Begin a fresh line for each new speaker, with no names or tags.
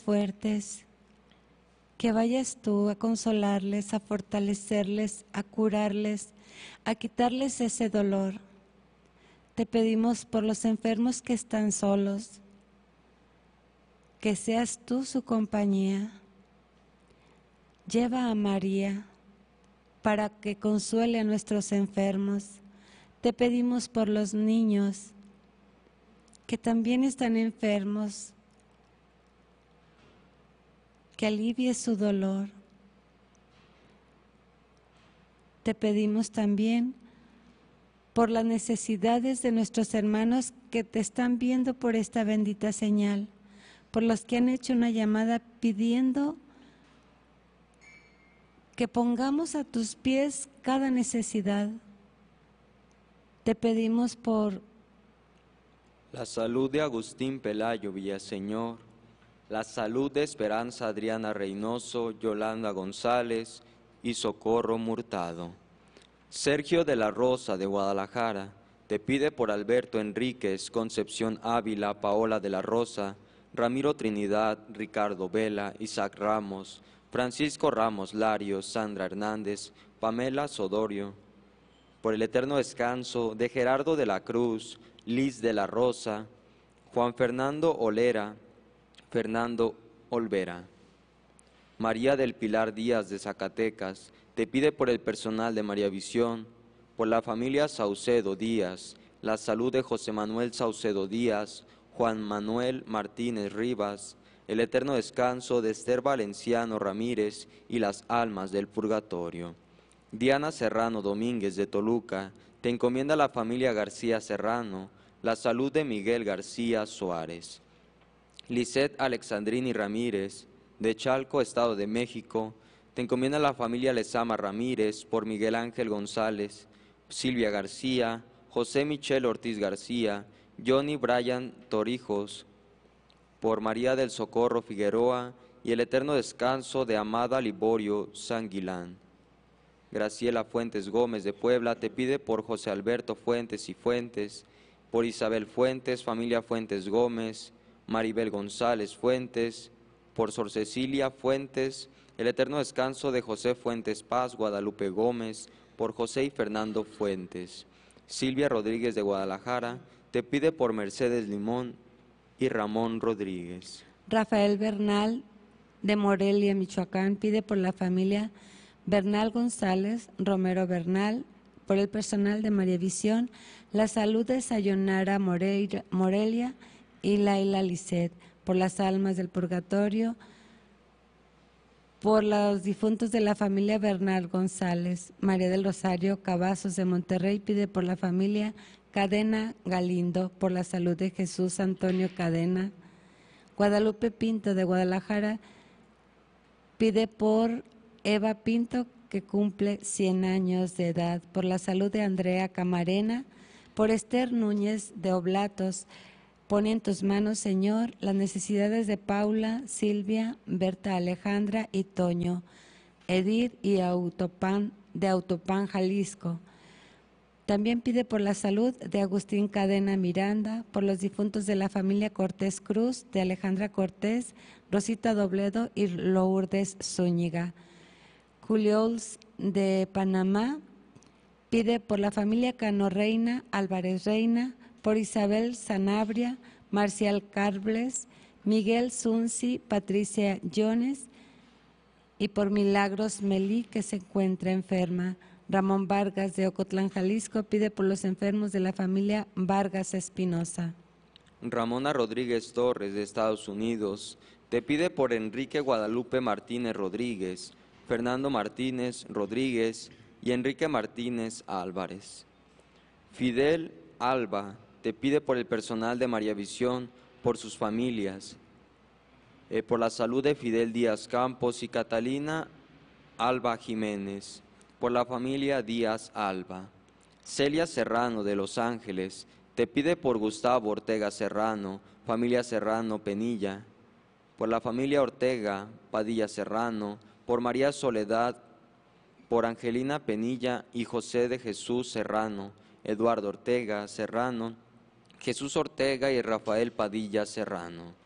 fuertes, que vayas tú a consolarles, a fortalecerles, a curarles, a quitarles ese dolor. Te pedimos por los enfermos que están solos, que seas tú su compañía. Lleva a María para que consuele a nuestros enfermos. Te pedimos por los niños que también están enfermos, que alivie su dolor. Te pedimos también por las necesidades de nuestros hermanos que te están viendo por esta bendita señal, por los que han hecho una llamada pidiendo que pongamos a tus pies cada necesidad. Te pedimos por
la salud de Agustín Pelayo Villaseñor, la salud de Esperanza Adriana Reynoso, Yolanda González y Socorro Murtado. Sergio de la Rosa de Guadalajara te pide por Alberto Enríquez, Concepción Ávila, Paola de la Rosa, Ramiro Trinidad, Ricardo Vela, Isaac Ramos, Francisco Ramos Larios, Sandra Hernández, Pamela Sodorio, por el eterno descanso de Gerardo de la Cruz, Liz de la Rosa, Juan Fernando Olera, Fernando Olvera. María del Pilar Díaz de Zacatecas te pide por el personal de María Visión, por la familia Saucedo Díaz, la salud de José Manuel Saucedo Díaz, Juan Manuel Martínez Rivas, el eterno descanso de Esther Valenciano Ramírez y las almas del purgatorio. Diana Serrano Domínguez de Toluca te encomienda la familia García Serrano, la salud de Miguel García Suárez. Lisette Alexandrini Ramírez, de Chalco, Estado de México, te encomienda la familia Lezama Ramírez por Miguel Ángel González, Silvia García, José Michel Ortiz García, Johnny Bryan Torijos, por María del Socorro Figueroa y el eterno descanso de Amada Liborio Sanguilán. Graciela Fuentes Gómez de Puebla te pide por José Alberto Fuentes y Fuentes, por Isabel Fuentes, familia Fuentes Gómez, Maribel González Fuentes, por Sor Cecilia Fuentes, el eterno descanso de José Fuentes Paz, Guadalupe Gómez, por José y Fernando Fuentes. Silvia Rodríguez de Guadalajara te pide por Mercedes Limón y Ramón Rodríguez.
Rafael Bernal de Morelia, Michoacán, pide por la familia Bernal González, Romero Bernal, por el personal de María Visión, la salud de Sayonara Morelia y Laila Lisset, por las almas del purgatorio, por los difuntos de la familia Bernal González. María del Rosario Cavazos de Monterrey pide por la familia Cadena Galindo, por la salud de Jesús Antonio Cadena. Guadalupe Pinto de Guadalajara pide por Eva Pinto, que cumple 100 años de edad, por la salud de Andrea Camarena, por Esther Núñez de Oblatos. Pone en tus manos, Señor, las necesidades de Paula, Silvia, Berta Alejandra y Toño, Edith y Autopan, de Autopan, Jalisco. También pide por la salud de Agustín Cadena Miranda, por los difuntos de la familia Cortés Cruz, de Alejandra Cortés, Rosita Dobledo y Lourdes Zúñiga. Juliols de Panamá pide por la familia Cano Reina, Álvarez Reina, por Isabel Sanabria, Marcial Carbles, Miguel Zunzi, Patricia Jones y por Milagros Melí, que se encuentra enferma. Ramón Vargas de Ocotlán, Jalisco, pide por los enfermos de la familia Vargas Espinosa.
Ramona Rodríguez Torres de Estados Unidos te pide por Enrique Guadalupe Martínez Rodríguez, Fernando Martínez Rodríguez y Enrique Martínez Álvarez. Fidel Alba te pide por el personal de María Visión, por sus familias, por la salud de Fidel Díaz Campos y Catalina Alba Jiménez, por la familia Díaz Alba. Celia Serrano de Los Ángeles te pide por Gustavo Ortega Serrano, familia Serrano Penilla, por la familia Ortega Padilla Serrano, por María Soledad, por Angelina Penilla y José de Jesús Serrano, Eduardo Ortega Serrano, Jesús Ortega y Rafael Padilla Serrano.